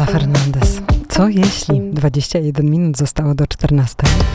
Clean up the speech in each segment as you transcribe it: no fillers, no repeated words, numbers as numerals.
Fernandez. Co jeśli 21 minut zostało do 14?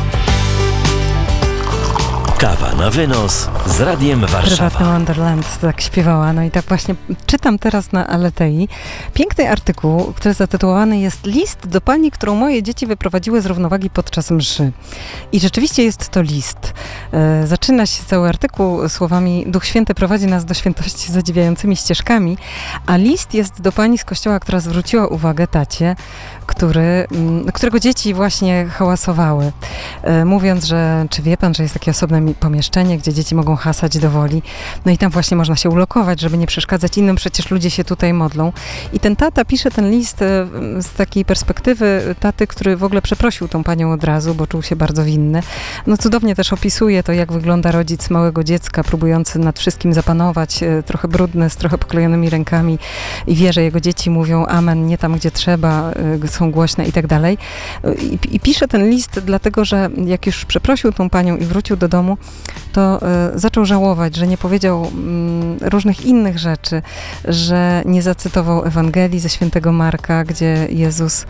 Kawa na wynos z Radiem Warszawa. Prywatny Wonderland tak śpiewała. No i tak właśnie czytam teraz na Aletei piękny artykuł, który zatytułowany jest List do pani, którą moje dzieci wyprowadziły z równowagi podczas mszy. I rzeczywiście jest to list. Zaczyna się cały artykuł słowami: Duch Święty prowadzi nas do świętości zadziwiającymi ścieżkami, a list jest do pani z kościoła, która zwróciła uwagę tacie, którego dzieci właśnie hałasowały. Mówiąc, że czy wie pan, że jest takie osobne pomieszczenie, gdzie dzieci mogą hasać do woli. No i tam właśnie można się ulokować, żeby nie przeszkadzać innym. Przecież ludzie się tutaj modlą. I ten tata pisze ten list z takiej perspektywy taty, który w ogóle przeprosił tą panią od razu, bo czuł się bardzo winny. No cudownie też opisuje to, jak wygląda rodzic małego dziecka, próbujący nad wszystkim zapanować, trochę brudny, z trochę poklejonymi rękami i wie, że jego dzieci mówią amen, nie tam, gdzie trzeba, są głośne i tak dalej. I pisze ten list dlatego, że jak już przeprosił tą panią i wrócił do domu, to zaczął żałować, że nie powiedział różnych innych rzeczy, że nie zacytował Ewangelii ze świętego Marka, gdzie Jezus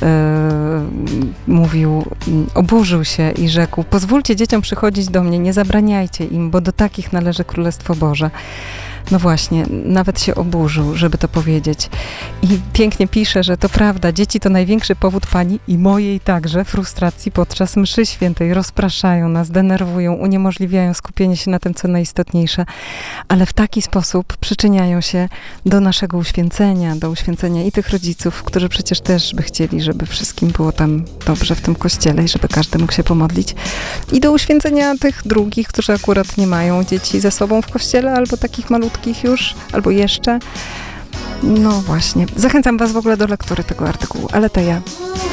mówił, oburzył się i rzekł: pozwólcie dzieciom przychodzić do mnie, nie zabraniajcie im, bo do takich należy Królestwo Boże. No właśnie, nawet się oburzył, żeby to powiedzieć. I pięknie pisze, że to prawda, dzieci to największy powód pani i mojej także frustracji podczas mszy świętej. Rozpraszają nas, denerwują, uniemożliwiają skupienie się na tym, co najistotniejsze, ale w taki sposób przyczyniają się do naszego uświęcenia, do uświęcenia i tych rodziców, którzy przecież też by chcieli, żeby wszystkim było tam dobrze w tym kościele i żeby każdy mógł się pomodlić. I do uświęcenia tych drugich, którzy akurat nie mają dzieci ze sobą w kościele, albo takich malutkich już, albo jeszcze. No właśnie. Zachęcam was w ogóle do lektury tego artykułu. Aleteja.